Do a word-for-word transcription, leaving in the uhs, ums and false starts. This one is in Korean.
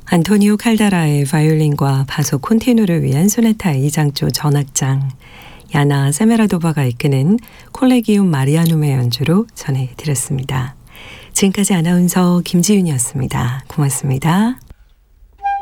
안토니오 칼다라의 바이올린과 바소 콘티누를 위한 소나타 이 장조 전악장, 야나 세메라도바가 이끄는 콜레기움 마리아눔의 연주로 전해드렸습니다. 지금까지 아나운서 김지윤이었습니다. 고맙습니다.